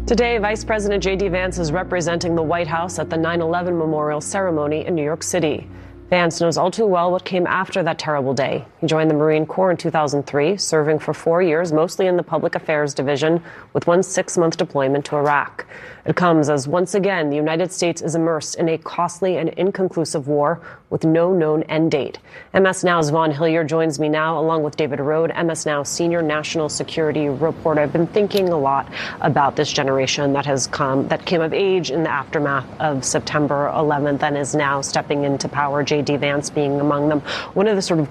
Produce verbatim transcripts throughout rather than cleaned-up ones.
Today, Vice President J D. Vance is representing the White House at the nine eleven memorial ceremony in New York City. Vance knows all too well what came after that terrible day. He joined the Marine Corps in two thousand three, serving for four years, mostly in the Public Affairs Division, with one six-month deployment to Iraq. It comes as, once again, the United States is immersed in a costly and inconclusive war with no known end date. M S Now's Vaughn Hillier joins me now, along with David Rode, M S Now senior national security reporter. I've been thinking a lot about this generation that has come, that came of age in the aftermath of September eleventh and is now stepping into power, J D. Vance being among them. One of the sort of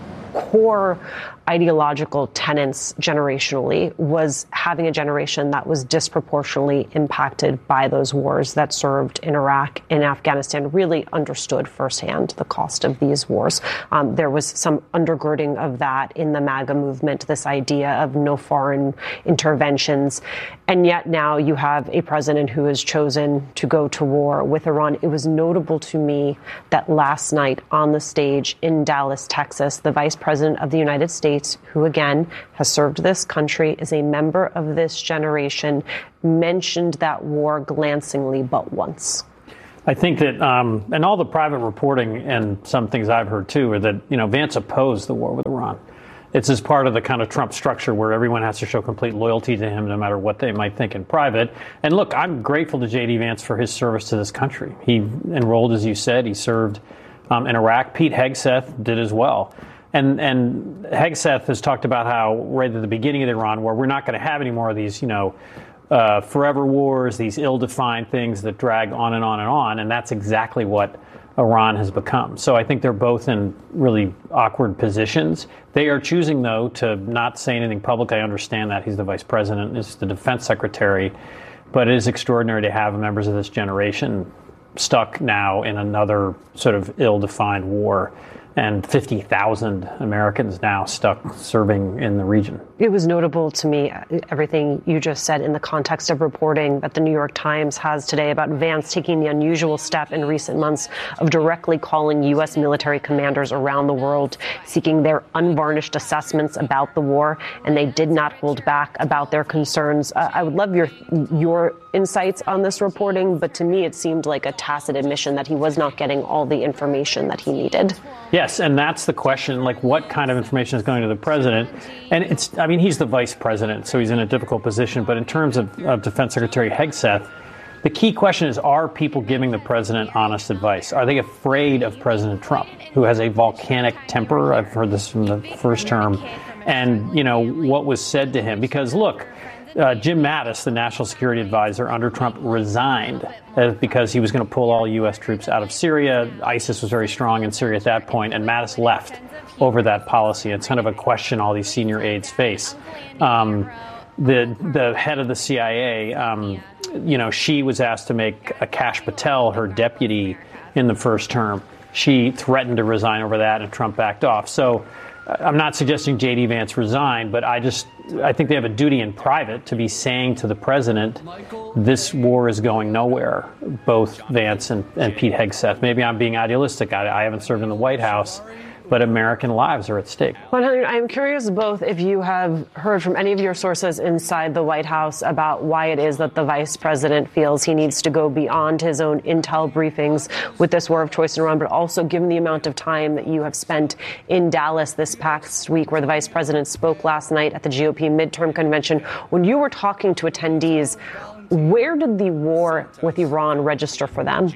core ideological tenets generationally was having a generation that was disproportionately impacted by those wars that served in Iraq and Afghanistan, really understood firsthand the cost of these wars. Um, there was some undergirding of that in the MAGA movement, this idea of no foreign interventions. And yet now you have a president who has chosen to go to war with Iran. It was notable to me that last night on the stage in Dallas, Texas, the vice president of the United States, who again has served this country, is a member of this generation, mentioned that war glancingly but once. I think that, um, and all the private reporting and some things I've heard too, are that, you know, Vance opposed the war with Iran. It's as part of the kind of Trump structure where everyone has to show complete loyalty to him no matter what they might think in private. And look, I'm grateful to J D. Vance for his service to this country. He enrolled, as you said, he served um, in Iraq. Pete Hegseth did as well. And and Hegseth has talked about how right at the beginning of the Iran war, we're not going to have any more of these, you know, uh, forever wars, these ill-defined things that drag on and on and on. And that's exactly what Iran has become. So I think they're both in really awkward positions. They are choosing, though, to not say anything public. I understand that. He's the vice president, is the defense secretary. But it is extraordinary to have members of this generation stuck now in another sort of ill-defined war, and fifty thousand Americans now stuck serving in the region. It was notable to me, everything you just said, in the context of reporting that the New York Times has today about Vance taking the unusual step in recent months of directly calling U S military commanders around the world, seeking their unvarnished assessments about the war, and they did not hold back about their concerns. Uh, I would love your your insights on this reporting, but to me it seemed like a tacit admission that he was not getting all the information that he needed. Yes, and that's the question, like what kind of information is going to the president? And it's, I mean, he's the vice president, so he's in a difficult position. But in terms of, of Defense Secretary Hegseth, the key question is, are people giving the president honest advice? Are they afraid of President Trump, who has a volcanic temper? I've heard this from the first term. And, you know, what was said to him? Because, look, Uh, Jim Mattis, the national security advisor under Trump, resigned uh, because he was going to pull all U S troops out of Syria. ISIS was very strong in Syria at that point, and Mattis left over that policy. It's kind of a question all these senior aides face. Um, the the head of the C I A, um, you know, she was asked to make Akash Patel her deputy in the first term. She threatened to resign over that, and Trump backed off. So I'm not suggesting J D. Vance resign, but I just I think they have a duty in private to be saying to the president, this war is going nowhere, both Vance and, and Pete Hegseth. Maybe I'm being idealistic. I, I haven't served in the White House, but American lives are at stake. Well, I'm curious both if you have heard from any of your sources inside the White House about why it is that the vice president feels he needs to go beyond his own intel briefings with this war of choice in Iran, but also given the amount of time that you have spent in Dallas this past week, where the vice president spoke last night at the G O P midterm convention. When you were talking to attendees, where did the war with Iran register for them?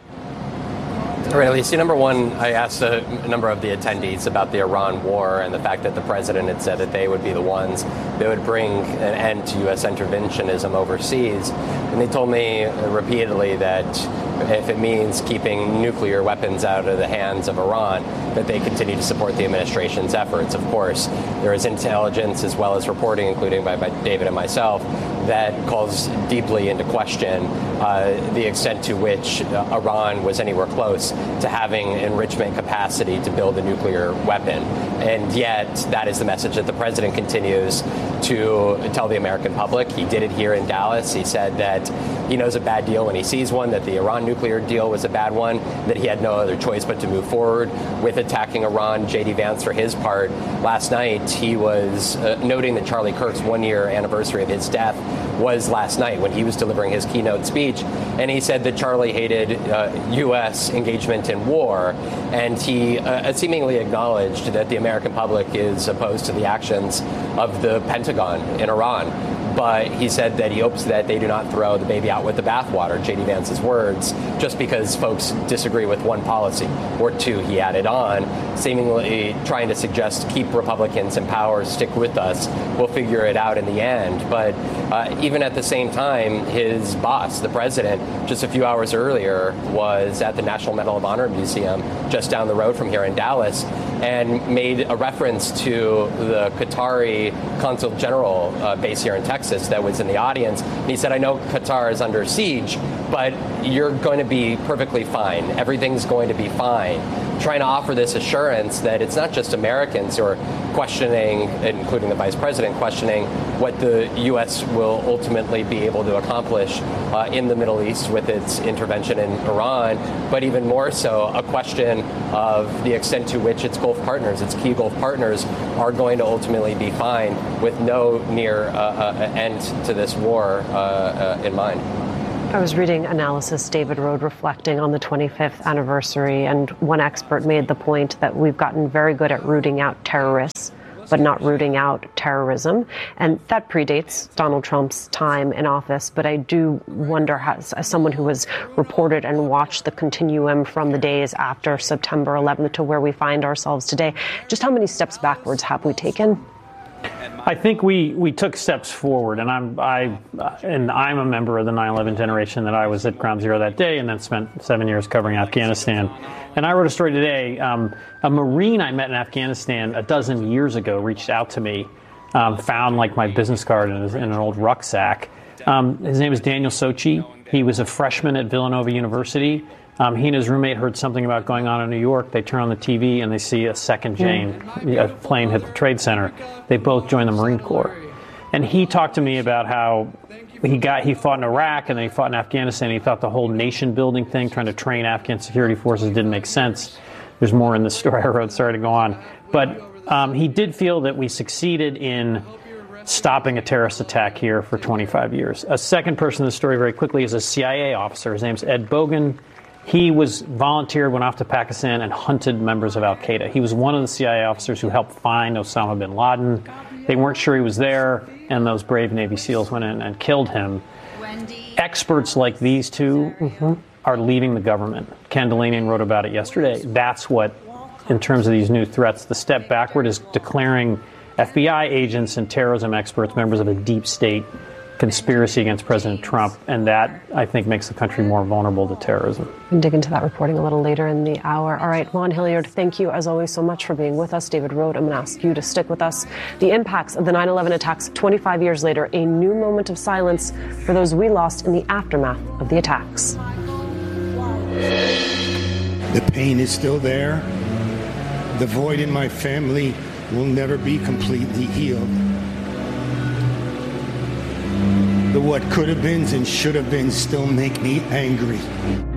All right, Alicia, number one, I asked a number of the attendees about the Iran war and the fact that the president had said that they would be the ones that would bring an end to U S interventionism overseas. And they told me repeatedly that if it means keeping nuclear weapons out of the hands of Iran, that they continue to support the administration's efforts. Of course, there is intelligence as well as reporting, including by, by David and myself, that calls deeply into question uh, the extent to which uh, Iran was anywhere close to having enrichment capacity to build a nuclear weapon. and yet that is the message that the president continues to tell the American public. He did it here in Dallas. He said that he knows a bad deal when he sees one, that the Iran nuclear deal was a bad one, that he had no other choice but to move forward with attacking Iran. J D Vance, for his part, last night he was uh, noting that Charlie Kirk's one-year anniversary of his death was last night when he was delivering his keynote speech, and he said that Charlie hated uh, U S engagement in war, and he uh, seemingly acknowledged that the American public is opposed to the actions of the Pentagon in Iran. But he said that he hopes that they do not throw the baby out with the bathwater, J D Vance's words, just because folks disagree with one policy or two, he added on, seemingly trying to suggest keep Republicans in power, stick with us, we'll figure it out in the end. But uh, even at the same time, his boss, the president, just a few hours earlier was at the National Medal of Honor Museum just down the road from here in Dallas and made a reference to the Qatari Consul General uh, base here in Texas that was in the audience. And he said, I know Qatar is under siege, but you're going to be perfectly fine. Everything's going to be fine. Trying to offer this assurance that it's not just Americans who are questioning, including the vice president, questioning what the U S will ultimately be able to accomplish uh, in the Middle East with its intervention in Iran, but even more so a question of the extent to which its Gulf partners, its key Gulf partners, are going to ultimately be fine with no near uh, uh, end to this war uh, uh, in mind. I was reading analysis, David Rohde, reflecting on the twenty-fifth anniversary, and one expert made the point that we've gotten very good at rooting out terrorists, but not rooting out terrorism. And that predates Donald Trump's time in office. But I do wonder, how, as someone who has reported and watched the continuum from the days after September eleventh to where we find ourselves today, just how many steps backwards have we taken? I think we, we took steps forward, and I'm I and I'm a member of the nine eleven generation. That I was at Ground Zero that day, and then spent seven years covering Afghanistan. And I wrote a story today. Um, a Marine I met in Afghanistan a dozen years ago reached out to me, um, found like my business card in, in an old rucksack. Um, his name is Daniel Sochi. He was a freshman at Villanova University. Um, he and his roommate heard something about going on in New York. They turn on the T V and they see a second Jane, a plane hit the Trade Center. They both joined the Marine Corps. And he talked to me about how he got he fought in Iraq and then he fought in Afghanistan. And he thought the whole nation building thing, trying to train Afghan security forces, didn't make sense. There's more in the story I wrote. Sorry to go on. But um, he did feel that we succeeded in stopping a terrorist attack here for twenty-five years. A second person in the story, very quickly, is a C I A officer. His name's Ed Bogan. He was volunteered, went off to Pakistan, and hunted members of al-Qaeda. He was one of the C I A officers who helped find Osama bin Laden. They weren't sure he was there, and those brave Navy SEALs went in and killed him. Experts like these two mm-hmm. are leaving the government. Ken Delanian wrote about it yesterday. That's what, in terms of these new threats, the step backward is declaring F B I agents and terrorism experts members of a deep state conspiracy against President Trump, and that, I think, makes the country more vulnerable to terrorism. We'll dig into that reporting a little later in the hour. All right, Juan Hilliard, thank you, as always, so much for being with us. David Rohde, I'm going to ask you to stick with us. The impacts of the nine eleven attacks twenty-five years later, a new moment of silence for those we lost in the aftermath of the attacks. The pain is still there. The void in my family will never be completely healed. The what could have beens and should have beens still make me angry.